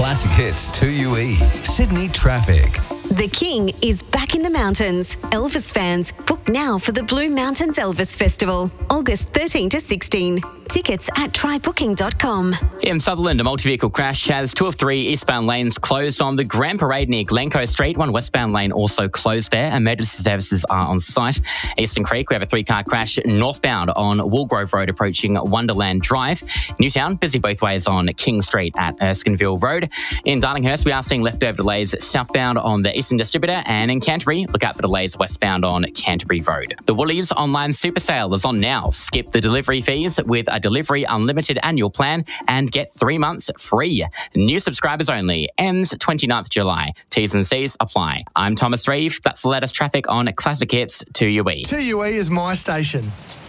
Classic Hits 2UE. Sydney traffic. The King is back in the mountains. Elvis fans, book now for the Blue Mountains Elvis Festival, August 13 to 16. Tickets at trybooking.com. In Sutherland, a multi-vehicle crash has 2 of 3 eastbound lanes closed on the Grand Parade near Glencoe Street. One westbound lane also closed there. Emergency services are on site. Eastern Creek, we have a 3-car crash northbound on Woolgrove Road approaching Wonderland Drive. Newtown, busy both ways on King Street at Erskineville Road. In Darlinghurst, we are seeing leftover delays southbound on the Eastern Distributor, and in Canterbury, look out for delays westbound on Canterbury Road. The Woolies online super sale is on now. Skip the delivery fees with a delivery unlimited annual plan and get 3 months free. New subscribers only. Ends 29th July. T's and C's apply. I'm Thomas Reeve. That's the latest traffic on Classic Hits 2UE. 2UE is my station.